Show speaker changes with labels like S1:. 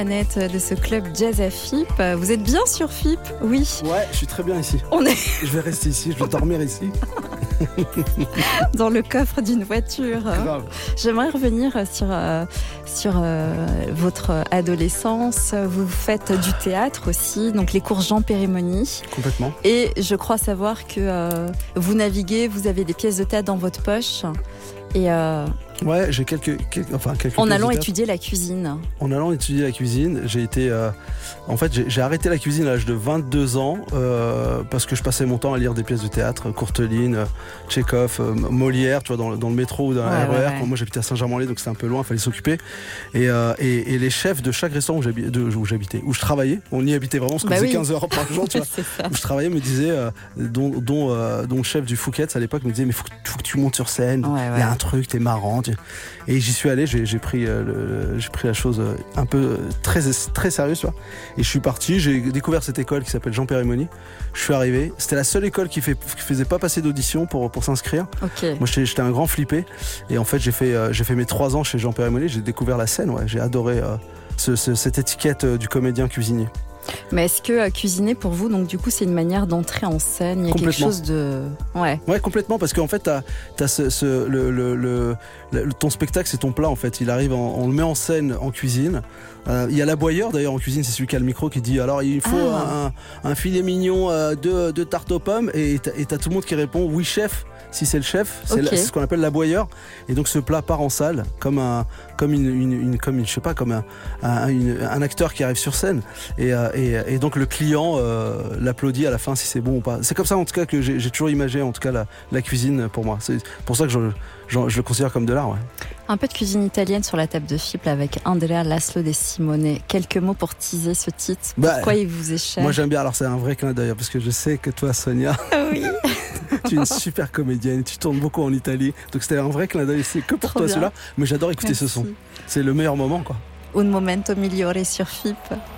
S1: De ce club jazz à FIP. Vous êtes bien sur FIP? Oui.
S2: Ouais, je suis très bien ici. Je vais rester ici, je vais dormir ici.
S1: Dans le coffre d'une voiture.
S2: Grave.
S1: J'aimerais revenir sur votre adolescence. Vous faites du théâtre aussi, donc les cours Jean Périmoni.
S2: Complètement.
S1: Et je crois savoir que vous naviguez, vous avez des pièces de théâtre dans votre poche. Et
S2: ouais, j'ai quelques
S1: en allant étudier la cuisine.
S2: En allant étudier la cuisine, j'ai été... en fait, j'ai arrêté la cuisine à l'âge de 22 ans parce que je passais mon temps à lire des pièces de théâtre, Courteline, Tchekhov, Molière, tu vois, dans le métro ou dans la RER. Ouais. Moi, j'habitais à Saint-Germain-en-Laye, donc c'était un peu loin, il fallait s'occuper. Et les chefs de chaque restaurant où je travaillais, on y habitait vraiment, parce qu'on faisait 15 heures par jour, tu vois, où je travaillais, me disaient, dont le chef du Fouquet's à l'époque me disait, mais faut que tu montes sur scène, il y a un truc, t'es marrant. Et j'y suis allé, j'ai pris la chose un peu très, très sérieuse, tu vois. Et je suis parti, j'ai découvert cette école qui s'appelle Jean Périmoni. Je suis arrivé, c'était la seule école qui faisait pas passer d'audition pour s'inscrire.
S1: Okay.
S2: Moi j'étais un grand flippé. Et en fait j'ai fait mes 3 ans chez Jean Périmoni, j'ai découvert la scène, ouais. J'ai adoré cette étiquette du comédien cuisinier.
S1: Mais est-ce que cuisiner pour vous, donc du coup, c'est une manière d'entrer en scène? Il y a quelque chose de... Ouais, complètement,
S2: parce qu'en fait, ton spectacle, c'est ton plat, en fait. Il arrive, on le met en scène en cuisine. Il y a l'aboyeur, d'ailleurs, en cuisine, c'est celui qui a le micro qui dit, alors, il faut un filet mignon, deux tartes aux pommes, et t'as tout le monde qui répond, oui, chef. Si c'est le chef, c'est ce qu'on appelle l'aboyeur. Et donc ce plat part en salle comme un acteur qui arrive sur scène. Et donc le client l'applaudit à la fin si c'est bon ou pas. C'est comme ça en tout cas que j'ai toujours imagé en tout cas la cuisine pour moi. C'est pour ça que je le considère comme de l'art. Ouais.
S1: Un peu de cuisine italienne sur la table de FIP avec Andrea Laszlo De Simone. Quelques mots pour teaser ce titre. Pourquoi il vous est cher?
S2: Moi j'aime bien. Alors c'est un vrai clin d'œil parce que je sais que toi Sonia,
S1: oui.
S2: tu es une super comédienne. Tu tournes beaucoup en Italie. Donc c'était un vrai clin d'œil. C'est que pour toi celui-là. Mais j'adore écouter ce son. C'est le meilleur moment quoi.
S1: Un momento migliore sur FIP.